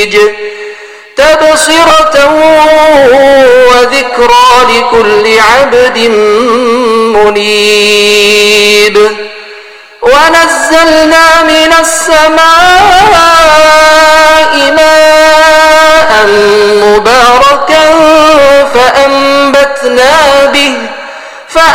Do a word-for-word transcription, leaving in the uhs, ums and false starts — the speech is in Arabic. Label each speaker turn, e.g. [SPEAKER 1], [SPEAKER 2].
[SPEAKER 1] تبصرة وذكرى لكل عبد منيب. ونزلنا من السماء ماء مباركا